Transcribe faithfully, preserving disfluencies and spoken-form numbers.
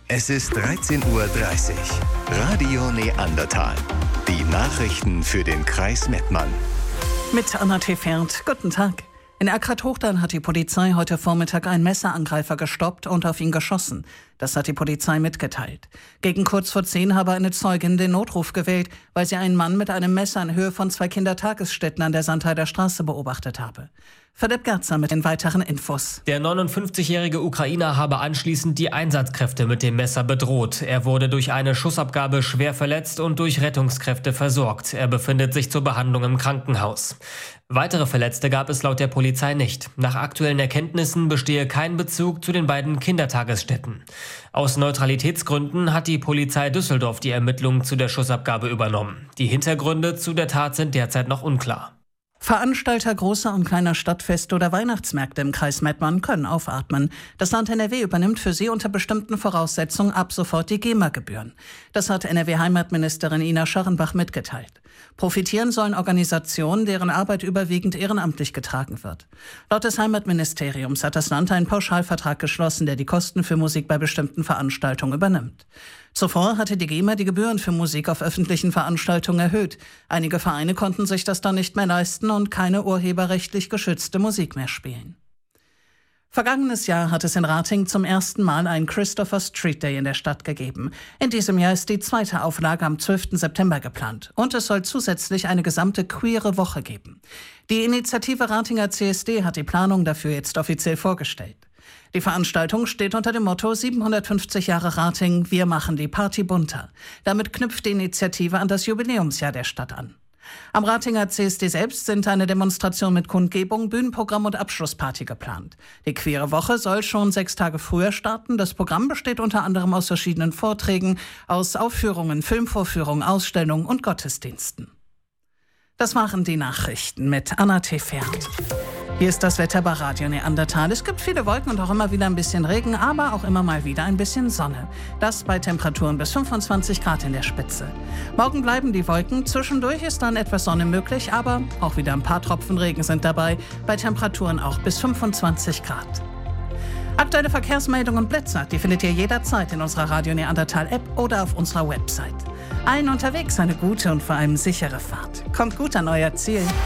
Es ist dreizehn Uhr dreißig. Radio Neandertal. Die Nachrichten für den Kreis Mettmann. Mit Anna Tefert. Guten Tag. In Erkrath-Hochdahl hat die Polizei heute Vormittag einen Messerangreifer gestoppt und auf ihn geschossen. Das hat die Polizei mitgeteilt. Gegen kurz vor zehn habe eine Zeugin den Notruf gewählt, weil sie einen Mann mit einem Messer in Höhe von zwei Kindertagesstätten an der Sandheider Straße beobachtet habe. Philipp Gerzer mit den weiteren Infos. Der neunundfünfzigjährige Ukrainer habe anschließend die Einsatzkräfte mit dem Messer bedroht. Er wurde durch eine Schussabgabe schwer verletzt und durch Rettungskräfte versorgt. Er befindet sich zur Behandlung im Krankenhaus. Weitere Verletzte gab es laut der Polizei nicht. Nach aktuellen Erkenntnissen bestehe kein Bezug zu den beiden Kindertagesstätten. Aus Neutralitätsgründen hat die Polizei Düsseldorf die Ermittlungen zu der Schussabgabe übernommen. Die Hintergründe zu der Tat sind derzeit noch unklar. Veranstalter großer und kleiner Stadtfeste oder Weihnachtsmärkte im Kreis Mettmann können aufatmen. Das Land N R W übernimmt für sie unter bestimmten Voraussetzungen ab sofort die GEMA-Gebühren. Das hat N R W-Heimatministerin Ina Scharrenbach mitgeteilt. Profitieren sollen Organisationen, deren Arbeit überwiegend ehrenamtlich getragen wird. Laut des Heimatministeriums hat das Land einen Pauschalvertrag geschlossen, der die Kosten für Musik bei bestimmten Veranstaltungen übernimmt. Zuvor hatte die GEMA die Gebühren für Musik auf öffentlichen Veranstaltungen erhöht. Einige Vereine konnten sich das dann nicht mehr leisten und keine urheberrechtlich geschützte Musik mehr spielen. Vergangenes Jahr hat es in Ratingen zum ersten Mal einen Christopher Street Day in der Stadt gegeben. In diesem Jahr ist die zweite Auflage am zwölften September geplant. Und es soll zusätzlich eine gesamte queere Woche geben. Die Initiative Ratinger C S D hat die Planung dafür jetzt offiziell vorgestellt. Die Veranstaltung steht unter dem Motto siebenhundertfünfzig Jahre Ratingen, wir machen die Party bunter. Damit knüpft die Initiative an das Jubiläumsjahr der Stadt an. Am Ratinger C S D selbst sind eine Demonstration mit Kundgebung, Bühnenprogramm und Abschlussparty geplant. Die queere Woche soll schon sechs Tage früher starten. Das Programm besteht unter anderem aus verschiedenen Vorträgen, aus Aufführungen, Filmvorführungen, Ausstellungen und Gottesdiensten. Das waren die Nachrichten mit Anna Tefert. Hier ist das Wetter bei Radio Neandertal. Es gibt viele Wolken und auch immer wieder ein bisschen Regen, aber auch immer mal wieder ein bisschen Sonne. Das bei Temperaturen bis fünfundzwanzig Grad in der Spitze. Morgen bleiben die Wolken, zwischendurch ist dann etwas Sonne möglich, aber auch wieder ein paar Tropfen Regen sind dabei, bei Temperaturen auch bis fünfundzwanzig Grad. Aktuelle Verkehrsmeldungen und Blitzer, die findet ihr jederzeit in unserer Radio Neandertal App oder auf unserer Website. Allen unterwegs eine gute und vor allem sichere Fahrt. Kommt gut an euer Ziel.